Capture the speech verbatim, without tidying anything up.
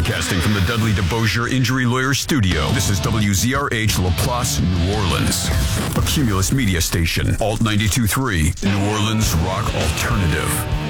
Broadcasting from the Dudley DeBosier Injury Lawyer Studio, this is W Z R H LaPlace, New Orleans. A Cumulus Media Station, Alt ninety-two point three, New Orleans Rock Alternative.